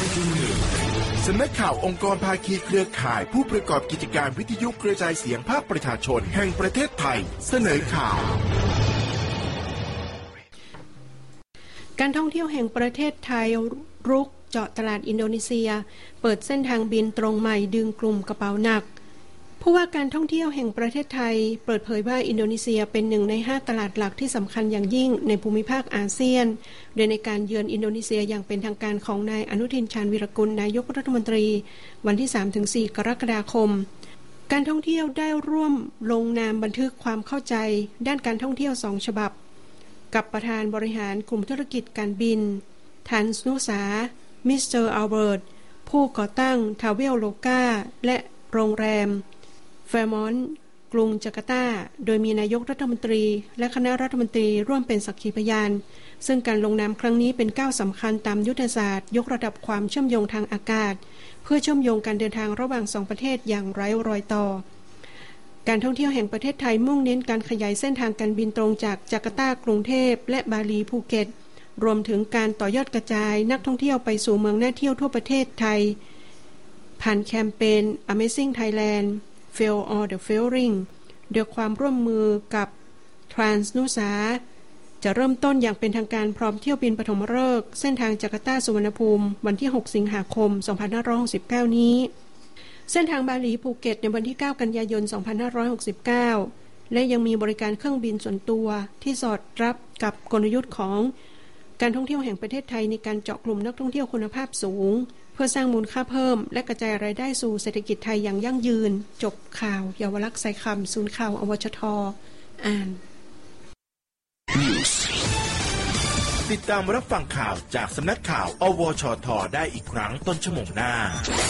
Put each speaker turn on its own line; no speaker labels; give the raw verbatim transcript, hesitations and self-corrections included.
สำนักข่าวองค์กรภาคีเครือข่ายผู้ประกอบกิจการวิทยุกระจายเสียงภาคประชาชนแห่งประเทศไทยเสนอข่าว
การท่องเที่ยวแห่งประเทศไทยรุกเจาะตลาดอินโดนีเซียเปิดเส้นทางบินตรงใหม่ดึงกลุ่มกระเป๋าหนักผู้ว่าการท่องเที่ยวแห่งประเทศไทยเปิดเผยว่าอินโดนีเซียเป็นหนึ่งในห้าตลาดหลักที่สำคัญอย่างยิ่งในภูมิภาคอาเซียนโดยในการเยือนอินโดนีเซียอย่างเป็นทางการของนายอนุทินชาญวีรกุลนายกรัฐมนตรีวันที่ สามถึงสี่ กรกฎาคมการท่องเที่ยวได้ร่วมลงนามบันทึกความเข้าใจด้านการท่องเที่ยวสองฉบับกับประธานบริหารกลุ่มธุรกิจการบินทันสนุสามิสเตอร์อัลเบิร์ตผู้ก่อตั้งทาเวลโลกาและโรงแรมแฟร์มอนต์กรุงจาการ์ตาโดยมีนายกรัฐมนตรีและคณะรัฐมนตรีร่วมเป็นสักขีพยานซึ่งการลงนามครั้งนี้เป็นก้าวสำคัญตามยุทธศาสตร์ยกระดับความเชื่อมโยงทางอากาศเพื่อเชื่อมโยงการเดินทางระหว่างสองประเทศอย่างไร้รอยต่อการท่องเที่ยวแห่งประเทศไทยมุ่งเน้นการขยายเส้นทางการบินตรงจากจาการ์ตากรุงเทพและบาลีภูเก็ตรวมถึงการต่อยอดกระจายนักท่องเที่ยวไปสู่เมืองน่าเที่ยวทั่วประเทศไทยผ่านแคมเปญ Amazing Thailand Feel all the feeling โดยความร่วมมือกับ Transnusa จะเริ่มต้นอย่างเป็นทางการพร้อมเที่ยวบินปฐมฤกษ์เส้นทางจาการ์ตาสุวรรณภูมิวันที่หกสิงหาคมสองพันห้าร้อยหกสิบเก้านี้เส้นทางบาหลีภูเก็ตในวันที่เก้ากันยายนสองพันห้าร้อยหกสิบเก้าและยังมีบริการเครื่องบินส่วนตัวที่สอดรับกับกลยุทธ์ของการท่องเที่ยวแห่งประเทศไทยในการเจาะกลุ่มนักท่องเที่ยวคุณภาพสูงเพื่อสร้างมูลค่าเพิ่มและกระจายรายได้สู่เศรษฐกิจไทยอย่างยั่งยืนจบข่าวเยาวลักษณ์ใส่คำศูนย์ข่าวอวชทอ่าน
ติดตามรับฟังข่าวจากสำนักข่าวอวชทได้อีกครั้งต้นชั่วโมงหน้า